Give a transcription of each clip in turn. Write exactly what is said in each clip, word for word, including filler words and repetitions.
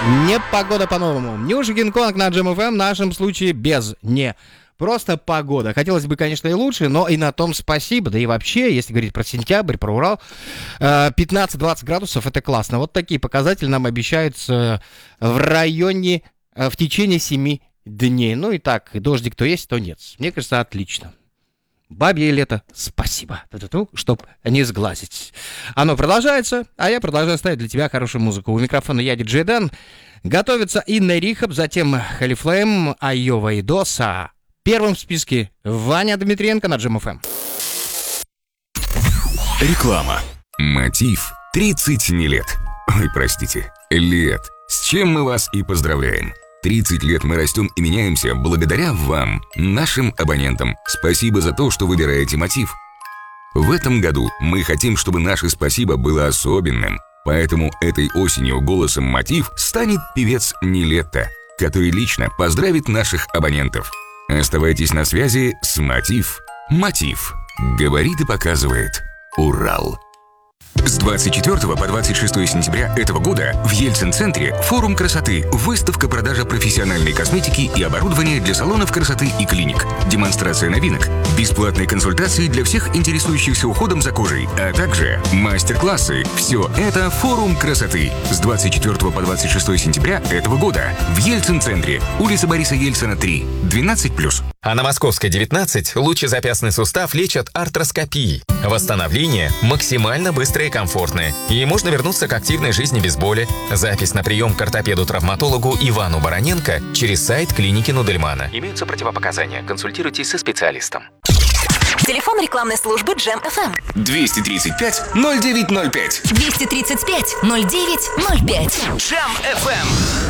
Не погода по-новому. Нюша Кинг-Конг на Джем эф эм, в нашем случае без «не». Просто погода. Хотелось бы, конечно, и лучше, но и на том спасибо. Да и вообще, если говорить про сентябрь, про Урал, пятнадцать-двадцать градусов — это классно. Вот такие показатели нам обещаются в районе, в течение семи дней. Ну и так, дождик то есть, то нет. Мне кажется, отлично. Бабье лето, спасибо, чтоб не сглазить. Оно продолжается, а я продолжаю ставить для тебя хорошую музыку. У микрофона я, диджей Дэн. Готовится Инна Рихаб, затем Халифлейм, Айова и Доса. Первым в списке Ваня Дмитриенко на Джем эф эм. Реклама. Мотив. тридцать не лет. Ой, простите, лет. С чем мы вас и поздравляем. тридцать лет мы растем и меняемся благодаря вам, нашим абонентам. Спасибо за то, что выбираете Мотив. В этом году мы хотим, чтобы наше спасибо было особенным. Поэтому этой осенью голосом Мотив станет певец Нилетто, который лично поздравит наших абонентов. Оставайтесь на связи с Мотив. Мотив. Говорит и показывает Урал. С двадцать четвёртого по двадцать шестое сентября этого года в Ельцин-центре форум красоты, выставка-продажа профессиональной косметики и оборудования для салонов красоты и клиник, демонстрация новинок, бесплатные консультации для всех интересующихся уходом за кожей, а также мастер-классы. Все это форум красоты с двадцать четвёртого по двадцать шестое сентября этого года в Ельцин-центре, улица Бориса Ельцина, три, двенадцать плюс. А на Московской, девятнадцать, лучезапястный сустав лечат артроскопией. Восстановление максимально быстрое и комфортное. И можно вернуться к активной жизни без боли. Запись на прием к ортопеду-травматологу Ивану Бароненко через сайт клиники Нудельмана. Имеются противопоказания. Консультируйтесь со специалистом. Телефон рекламной службы Джем эф эм. двести тридцать пять ноль девять ноль пять. двести тридцать пять ноль девять ноль пять. Джем эф эм.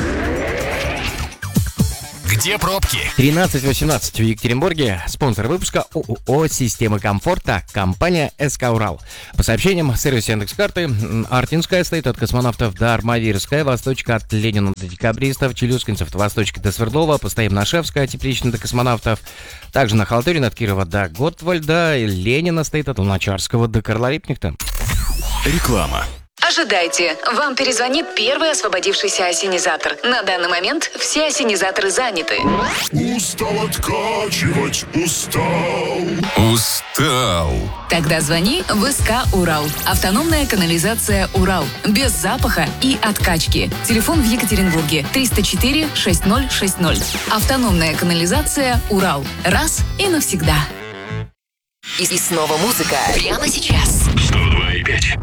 Где пробки? тринадцать восемнадцать в Екатеринбурге. Спонсор выпуска ООО «Системы комфорта». Компания СК «Урал». По сообщениям сервиса Яндекс.Карты, Артинская стоит от космонавтов до Армавирская, Восточка от Ленина до Декабристов, Челюскинцев от Восточка до Свердлова, постоим на Шевская, Тепличная до космонавтов. Также на Халтурина от Кирова до Готвальда, и Ленина стоит от Луначарского до Карла Липкнехта. Реклама. Ожидайте, вам перезвонит первый освободившийся осенизатор. На данный момент все осенизаторы заняты. Устал откачивать, устал. Устал. Тогда звони в СК «Урал». Автономная канализация «Урал». Без запаха и откачки. Телефон в Екатеринбурге триста четыре шесть ноль шесть ноль. Автономная канализация «Урал». Раз и навсегда. И, и снова музыка. Прямо сейчас. сто два и пять.